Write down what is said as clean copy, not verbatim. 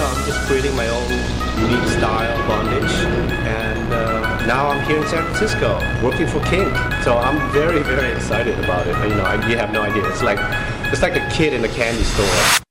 I'm just creating my own unique style bondage, and now I'm here in San Francisco working for Kink. So I'm very, very excited about it. You have no idea. It's like a kid in a candy store.